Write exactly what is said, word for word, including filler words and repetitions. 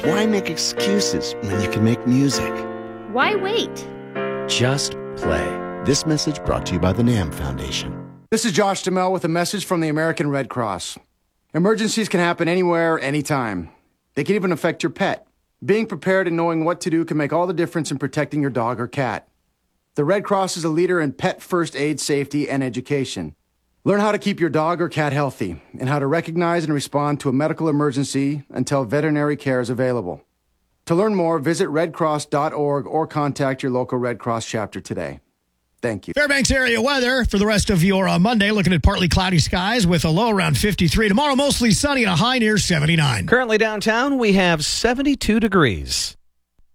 Why make excuses when you can make music? Why wait? Just play. This message brought to you by the NAMM Foundation. This is Josh Duhamel with a message from the American Red Cross. Emergencies can happen anywhere, anytime. They can even affect your pet. Being prepared and knowing what to do can make all the difference in protecting your dog or cat. The Red Cross is a leader in pet first aid safety and education. Learn how to keep your dog or cat healthy and how to recognize and respond to a medical emergency until veterinary care is available. To learn more, visit red cross dot org or contact your local Red Cross chapter today. Thank you. Fairbanks area weather for the rest of your uh, Monday. Looking at partly cloudy skies with a low around fifty-three. Tomorrow, mostly sunny and a high near seventy-nine. Currently downtown, we have seventy-two degrees.